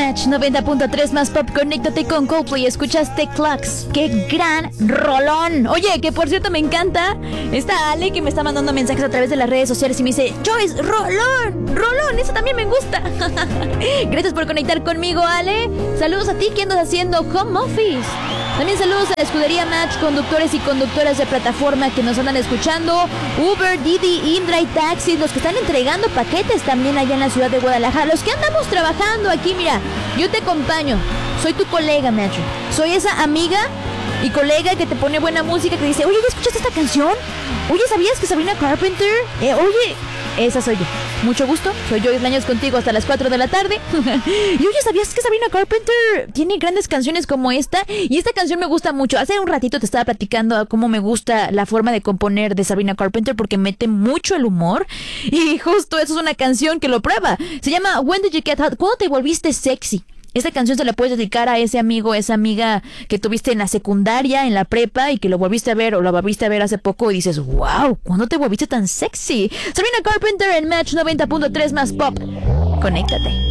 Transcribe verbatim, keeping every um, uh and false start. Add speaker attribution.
Speaker 1: Match noventa punto tres más pop. Conéctate con Coldplay. Escuchaste Clocks. ¡Qué gran rolón! Oye, que por cierto me encanta. Está Ale que me está mandando mensajes a través de las redes sociales y me dice: Joyce, rolón, rolón, eso también me gusta. Gracias por conectar conmigo, Ale. Saludos a ti que andas haciendo home office. También saludos a la escudería Match, conductores y conductoras de plataforma que nos andan escuchando. Uber, Didi, Indra y Taxis, los que están entregando paquetes también allá en la ciudad de Guadalajara. Los que andamos trabajando aquí, mira, yo te acompaño. Soy tu colega, Match. Soy esa amiga y colega que te pone buena música, que dice: oye, ¿ya escuchaste esta canción? Oye, ¿sabías que Sabrina Carpenter? Eh, oye, esa soy yo. Mucho gusto, soy Joyce Laños contigo hasta las cuatro de la tarde. Y oye, ¿sabías que Sabrina Carpenter tiene grandes canciones como esta? Y esta canción me gusta mucho. Hace un ratito te estaba platicando cómo me gusta la forma de componer de Sabrina Carpenter, porque mete mucho el humor. Y justo eso es una canción que lo prueba. Se llama When Did You Get Hot? ¿Cuándo te volviste sexy? Esta canción se la puedes dedicar a ese amigo, esa amiga que tuviste en la secundaria, en la prepa, y que lo volviste a ver o lo volviste a ver hace poco y dices: wow, ¿cuándo te volviste tan sexy? Sabrina Carpenter en Match noventa punto tres más pop. Conéctate.